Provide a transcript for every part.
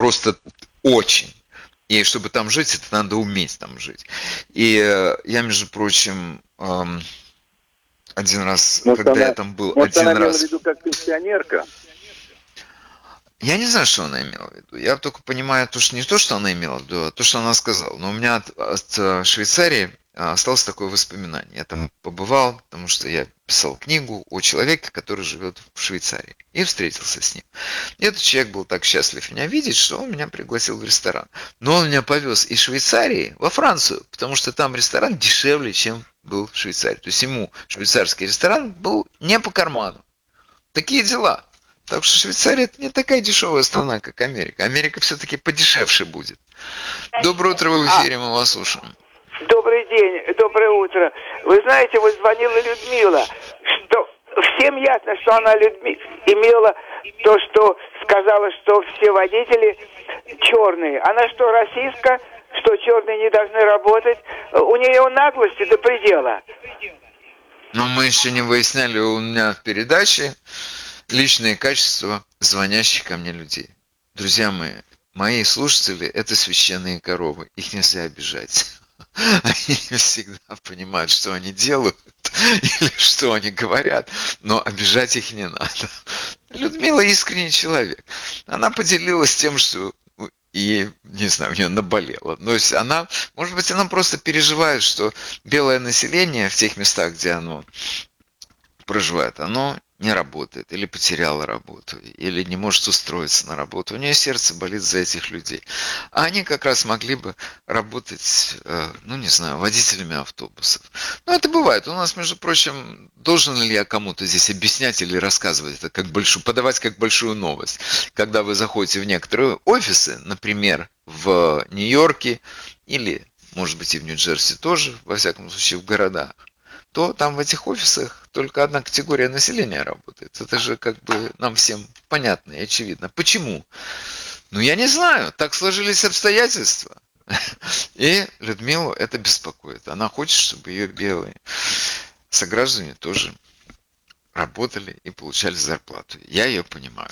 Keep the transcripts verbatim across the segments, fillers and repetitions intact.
просто очень. И чтобы там жить, это надо уметь там жить. И я, между прочим, эм, один раз, может, когда она, я там был, может, один она раз... имела в виду как пенсионерка? Я не знаю, что она имела в виду. Я только понимаю, то, что не то, что она имела в виду, а то, что она сказала. Но у меня от, от Швейцарии осталось такое воспоминание. Я там побывал, потому что я писал книгу о человеке, который живет в Швейцарии. И встретился с ним. И этот человек был так счастлив меня видеть, что он меня пригласил в ресторан. Но он меня повез из Швейцарии во Францию, потому что там ресторан дешевле, чем был в Швейцарии. То есть ему швейцарский ресторан был не по карману. Такие дела. Так что Швейцария это не такая дешевая страна, как Америка. Америка все-таки подешевше будет. Доброе утро, вы в эфире, мы вас слушаем. Добрый день, доброе утро. Вы знаете, вот звонила Людмила, что всем ясно, что она Людми... имела то, что сказала, что все водители черные. Она что, расистка, что черные не должны работать? У нее наглости до предела. Но мы еще не выясняли у меня в передаче личные качества звонящих ко мне людей. Друзья мои, мои слушатели – это священные коровы. Их нельзя обижать. Они не всегда понимают, что они делают или что они говорят, но обижать их не надо. Людмила искренний человек. Она поделилась тем, что и, не знаю, у нее наболело. То есть она, может быть, она просто переживает, что белое население в тех местах, где оно проживает, оно не работает, или потеряла работу, или не может устроиться на работу. У нее сердце болит за этих людей. А они как раз могли бы работать, ну не знаю, водителями автобусов. Но это бывает. У нас, между прочим, должен ли я кому-то здесь объяснять или рассказывать это как большую, подавать как большую новость. Когда вы заходите в некоторые офисы, например, в Нью-Йорке, или, может быть, и в Нью-Джерси тоже, во всяком случае, в городах, то там в этих офисах только одна категория населения работает. Это же как бы нам всем понятно и очевидно. Почему? Ну, я не знаю. Так сложились обстоятельства. И Людмилу это беспокоит. Она хочет, чтобы ее белые сограждане тоже работали и получали зарплату. Я ее понимаю.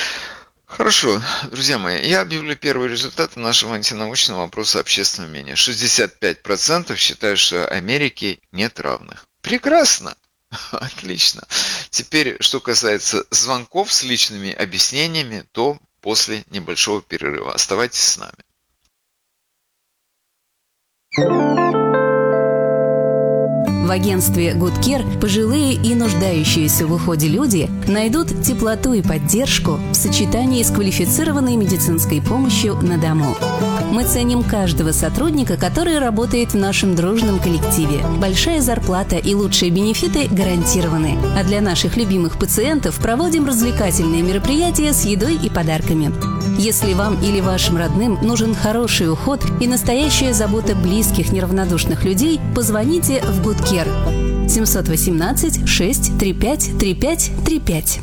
Хорошо, друзья мои, я объявлю первые результаты нашего антинаучного опроса общественного мнения. шестьдесят пять процентов считают, что Америке нет равных. Прекрасно! Отлично. Теперь, что касается звонков с личными объяснениями, то после небольшого перерыва. Оставайтесь с нами. В агентстве Good Care пожилые и нуждающиеся в уходе люди найдут теплоту и поддержку в сочетании с квалифицированной медицинской помощью на дому. Мы ценим каждого сотрудника, который работает в нашем дружном коллективе. Большая зарплата и лучшие бенефиты гарантированы. А для наших любимых пациентов проводим развлекательные мероприятия с едой и подарками. Если вам или вашим родным нужен хороший уход и настоящая забота близких неравнодушных людей, позвоните в Good Care. семь один восемь шесть три пять три пять три пять.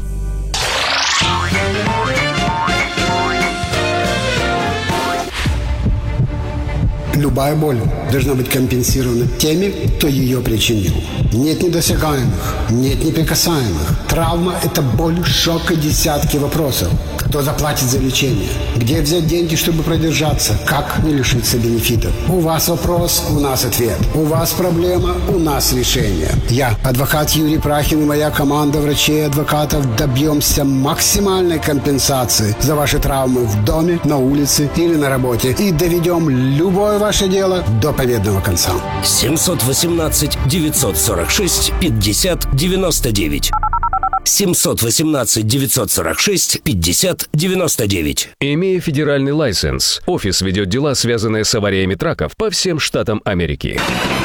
Любая боль должна быть компенсирована теми, кто ее причинил. Нет недосягаемых, нет неприкасаемых. Травма – это боль, шок и десятки вопросов. Кто заплатит за лечение? Где взять деньги, чтобы продержаться? Как не лишиться бенефитов? У вас вопрос, у нас ответ. У вас проблема, у нас решение. Я, адвокат Юрий Прахин и моя команда врачей и адвокатов добьемся максимальной компенсации за ваши травмы в доме, на улице или на работе. И доведем любое ваше дело до победного конца. семь один восемь девять сорок шесть пятьдесят девяносто девять. семь один восемь девять сорок шесть пятьдесят девяносто девять. Имея федеральный лайсенс, офис ведет дела, связанные с авариями траков по всем штатам Америки.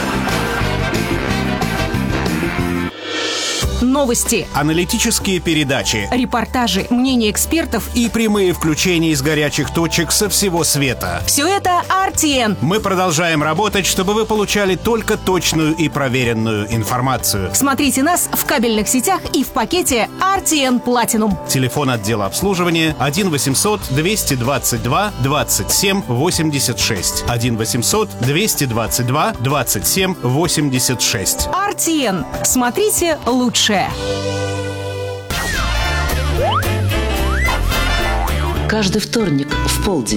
Новости, аналитические передачи, репортажи, мнения экспертов и прямые включения из горячих точек со всего света. Все это ар ти эн. Мы продолжаем работать, чтобы вы получали только точную и проверенную информацию. Смотрите нас в кабельных сетях и в пакете ар ти эн Platinum. Телефон отдела обслуживания один восемьсот двести двадцать два двадцать семь восемьдесят шесть. один восемьсот двести двадцать два двадцать семь восемьдесят шесть. ар ти эн. Смотрите лучше. Каждый вторник в полдень